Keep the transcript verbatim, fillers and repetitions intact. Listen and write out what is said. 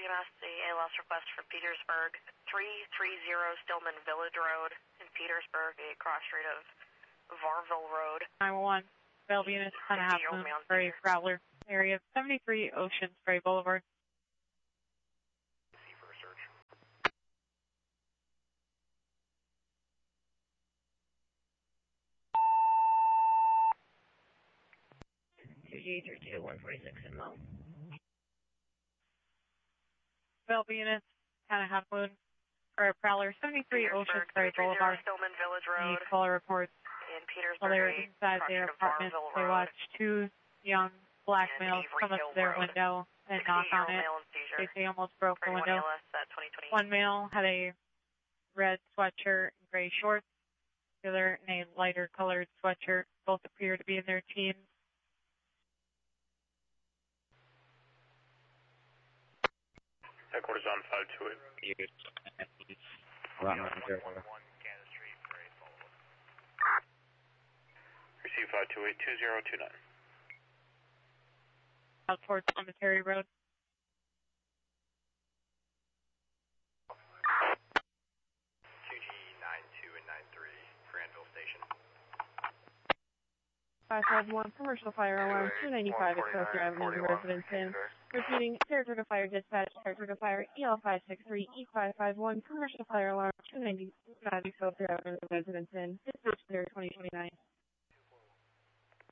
E M S, the A L S request for Petersburg, three three zero Stillman Village Road in Petersburg, a cross street of Varville Road. nine one one, Bellevue units, ten and a half moon for a Prowler, area seventy-three Ocean Spray Boulevard. See for a search. two G three two one forty-six M O. Bellevue units, ten and a half moon for a Prowler, seventy-three Ocean Spray Boulevard. Stillman Village Road. The caller reports in Petersburg, while they're inside their apartment, they watch two young black males come up to their window and knock on it. They say almost broke the window. One male had a red sweatshirt and gray shorts, the other in a lighter colored sweatshirt. Both appear to be in their teens. Headquarters on five two eight. Receive five two eight two zero two nine. Out towards Cemetery Road. two G nine two and nine three, Granville Station. five five one, commercial fire alarm, two ninety-five Excelsior Avenue, Residence Inn. Repeating, Saratoga Fire Dispatch, Saratoga Fire, E L five six three, E five five one, commercial fire alarm, two ninety-five Excelsior Avenue, Residence Inn. Dispatch clear twenty twenty-nine.